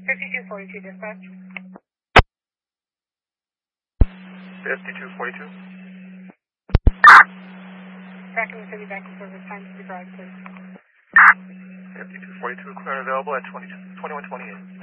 5242 dispatch. 5242. Tracking the city back and service time to the drive, please. 5242, clear and available at 2128.